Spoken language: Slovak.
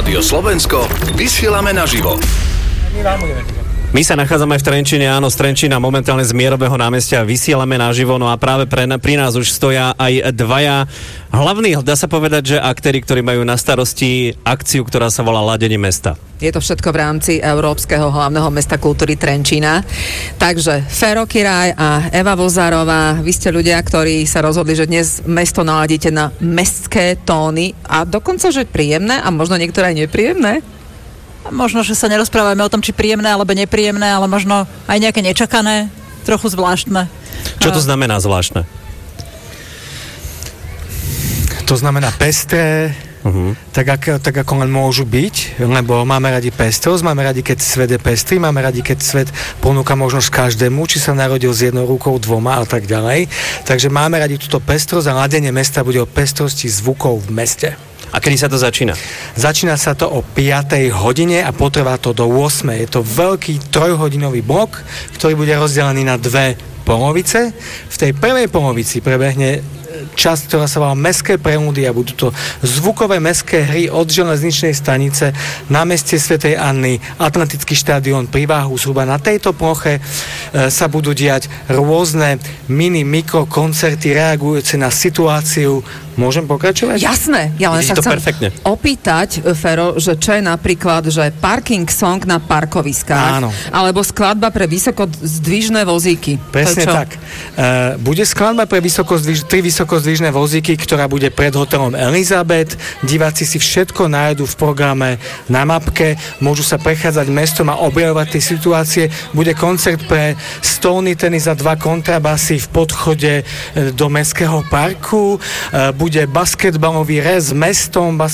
Rádio Slovensko, vysielame naživo. My sa nachádzame v Trenčíne, áno, z Trenčína, momentálne z Mierového námestia, vysielame naživo, no a práve pri nás už stoja aj dvaja hlavní, dá sa povedať, že aktéri, ktorí majú na starosti akciu, ktorá sa volá Ladenie mesta. Je to všetko v rámci Európskeho hlavného mesta kultúry Trenčína. Takže Fero Kiraj a Eva Vozárová, vy ste ľudia, ktorí sa rozhodli, že dnes mesto naladíte na mestské tóny a dokonca, že príjemné a možno niektoré aj nepríjemné. Možno, že sa nerozprávame o tom, či príjemné alebo nepríjemné, ale možno aj nejaké nečakané, trochu zvláštne. Čo to znamená zvláštne? To znamená pestré, tak ako len môžu byť, lebo máme radi pestrosť, máme radi, keď svet je pestrý, máme radi, keď svet ponúka možnosť každému, či sa narodil s jednou rukou, dvoma a tak ďalej. Takže máme radi túto pestrosť a Ladenie mesta bude o pestrosti zvukov v meste. A kedy sa to začína? Začína sa to o 5. hodine a potrvá to do 8. Je to veľký 3-hodinový blok, ktorý bude rozdelený na dve polovice. V tej prvej polovici prebehne časť, ktorá sa volá Mestské preludy a budú to zvukové mestské hry od železničnej stanice na meste Svätej Anny, Atlantický štadión pri Váhu. Zhruba na tejto ploche sa budú diať rôzne mikrokoncerty reagujúce na situáciu. Môžem pokračovať? Jasné, ja len sa chcem opýtať, Fero, že čo je napríklad, že parking song na parkoviskách, áno, alebo skladba pre vysokozdvižné vozíky. Presne tak. Bude skladba pre tri vysokozdvižné vozíky, ktorá bude pred hotelom Elizabeth. Diváci si všetko nájdu v programe na mapke, môžu sa prechádzať mestom a objavovať tie situácie. Bude koncert pre stolný tenis a 2 kontrabasy v podchode do mestského parku. Bude basketbalový rez mestom,